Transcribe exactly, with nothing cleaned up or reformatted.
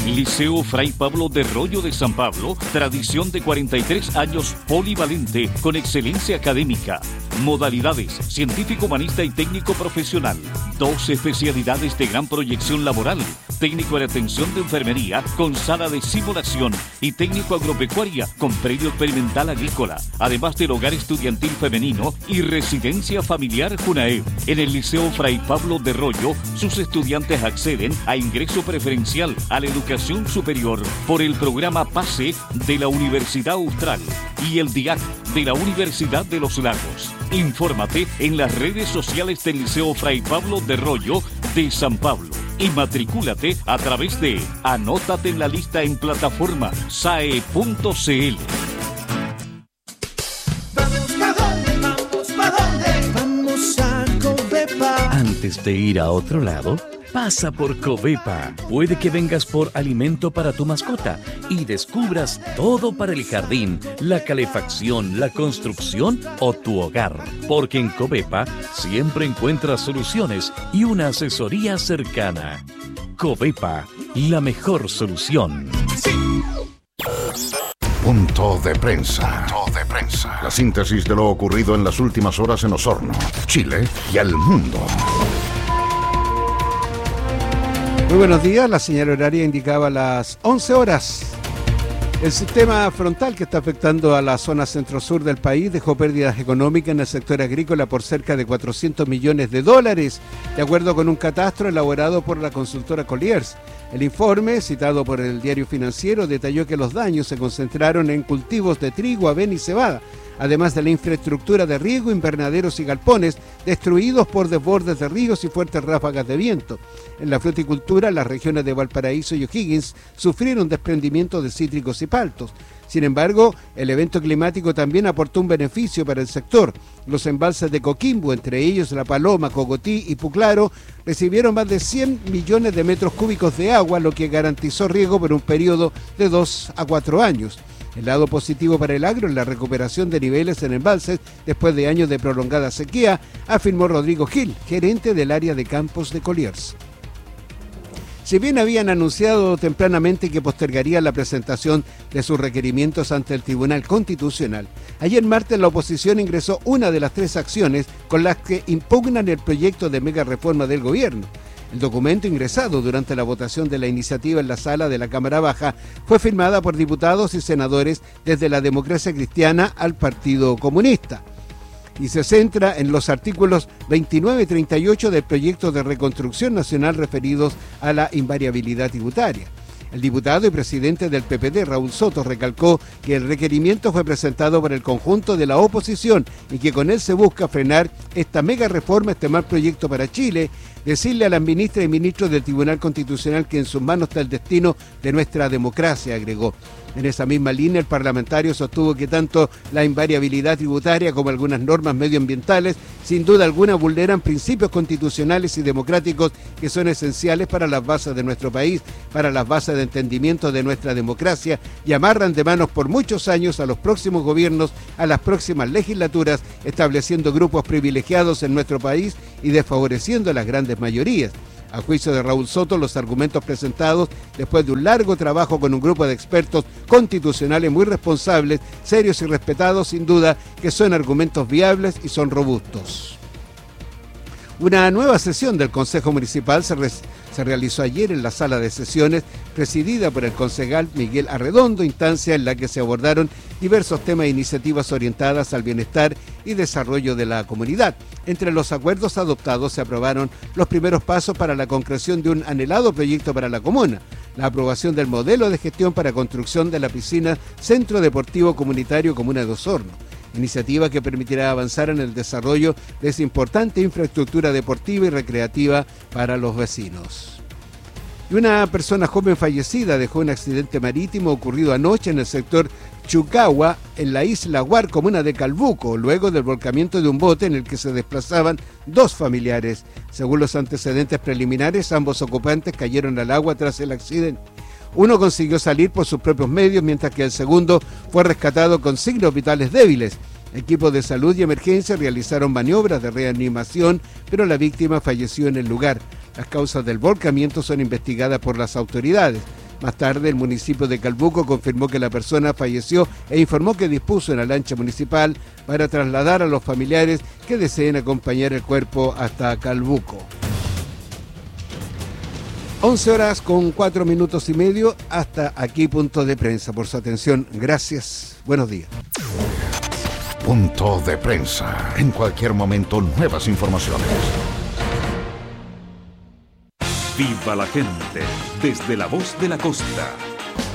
Liceo Fray Pablo de Rollo de San Pablo, tradición de cuarenta y tres años, polivalente, con excelencia académica. Modalidades, científico, humanista y técnico profesional. Dos especialidades de gran proyección laboral. Técnico en atención de enfermería con sala de simulación y técnico agropecuaria con predio experimental agrícola. Además del hogar estudiantil femenino y residencia familiar Junae. En el Liceo Fray Pablo de Rollo, sus estudiantes acceden a ingreso preferencial a la educación superior por el programa PASE de la Universidad Austral y el D I A C de la Universidad de los Lagos. Infórmate en las redes sociales del Liceo Fray Pablo de Rollo de San Pablo y matricúlate a través de Anótate en la lista en plataforma S A E punto C L. Vamos, ¿pa' dónde? Vamos, ¿pa' dónde? Vamos a Covepa. Antes de ir a otro lado, pasa por Covepa. Puede que vengas por alimento para tu mascota y descubras todo para el jardín, la calefacción, la construcción o tu hogar. Porque en Covepa siempre encuentras soluciones y una asesoría cercana. Covepa, la mejor solución. Sí. Punto de prensa. Punto de prensa. La síntesis de lo ocurrido en las últimas horas en Osorno, Chile y al mundo. Muy buenos días, la señal horaria indicaba las once horas. El sistema frontal que está afectando a la zona centro-sur del país dejó pérdidas económicas en el sector agrícola por cerca de cuatrocientos millones de dólares, de acuerdo con un catastro elaborado por la consultora Colliers. El informe, citado por el Diario Financiero, detalló que los daños se concentraron en cultivos de trigo, avena y cebada, además de la infraestructura de riego, invernaderos y galpones destruidos por desbordes de ríos y fuertes ráfagas de viento. En la fruticultura, las regiones de Valparaíso y O'Higgins sufrieron desprendimiento de cítricos y paltos. Sin embargo, el evento climático también aportó un beneficio para el sector. Los embalses de Coquimbo, entre ellos La Paloma, Cogotí y Puclaro, recibieron más de cien millones de metros cúbicos de agua, lo que garantizó riego por un periodo de dos a cuatro años. El lado positivo para el agro es la recuperación de niveles en embalses después de años de prolongada sequía, afirmó Rodrigo Gil, gerente del área de campos de Colliers. Si bien habían anunciado tempranamente que postergarían la presentación de sus requerimientos ante el Tribunal Constitucional, ayer martes la oposición ingresó una de las tres acciones con las que impugnan el proyecto de mega reforma del gobierno. El documento ingresado durante la votación de la iniciativa en la sala de la Cámara Baja fue firmada por diputados y senadores desde la Democracia Cristiana al Partido Comunista y se centra en los artículos veintinueve y treinta y ocho del proyecto de reconstrucción nacional referidos a la invariabilidad tributaria. El diputado y presidente del P P D, Raúl Soto, recalcó que el requerimiento fue presentado por el conjunto de la oposición y que con él se busca frenar esta mega reforma, este mal proyecto para Chile, decirle a las ministras y ministros del Tribunal Constitucional que en sus manos está el destino de nuestra democracia, agregó. En esa misma línea, el parlamentario sostuvo que tanto la invariabilidad tributaria como algunas normas medioambientales, sin duda alguna, vulneran principios constitucionales y democráticos que son esenciales para las bases de nuestro país, para las bases de entendimiento de nuestra democracia, y amarran de manos por muchos años a los próximos gobiernos, a las próximas legislaturas, estableciendo grupos privilegiados en nuestro país y desfavoreciendo a las grandes mayorías. A juicio de Raúl Soto, los argumentos presentados después de un largo trabajo con un grupo de expertos constitucionales muy responsables, serios y respetados, sin duda que son argumentos viables y son robustos. Una nueva sesión del Consejo Municipal se, re se realizó ayer en la sala de sesiones presidida por el concejal Miguel Arredondo, instancia en la que se abordaron diversos temas e iniciativas orientadas al bienestar y desarrollo de la comunidad. Entre los acuerdos adoptados se aprobaron los primeros pasos para la concreción de un anhelado proyecto para la comuna, la aprobación del modelo de gestión para construcción de la piscina Centro Deportivo Comunitario Comuna de Osorno, iniciativa que permitirá avanzar en el desarrollo de esa importante infraestructura deportiva y recreativa para los vecinos. Y una persona joven fallecida dejó un accidente marítimo ocurrido anoche en el sector Chucagua, en la isla Guar, comuna de Calbuco, luego del volcamiento de un bote en el que se desplazaban dos familiares. Según los antecedentes preliminares, ambos ocupantes cayeron al agua tras el accidente. Uno consiguió salir por sus propios medios, mientras que el segundo fue rescatado con signos vitales débiles. Equipos de salud y emergencia realizaron maniobras de reanimación, pero la víctima falleció en el lugar. Las causas del volcamiento son investigadas por las autoridades. Más tarde, el municipio de Calbuco confirmó que la persona falleció e informó que dispuso una lancha municipal para trasladar a los familiares que deseen acompañar el cuerpo hasta Calbuco. once horas con cuatro minutos y medio. Hasta aquí Punto de Prensa. Por su atención, gracias. Buenos días. Punto de Prensa. En cualquier momento, nuevas informaciones. Viva la gente. Desde la voz de la costa.